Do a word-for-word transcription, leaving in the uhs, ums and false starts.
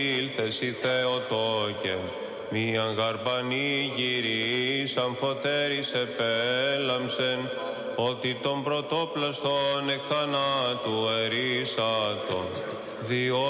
Ήλθες η Θεοτόκε, μίαν γαρπανή γυρίσαν φωτέρης επέλαμψεν, ότι τον πρωτόπλαστον εκ θανάτου ερίσατον, διότι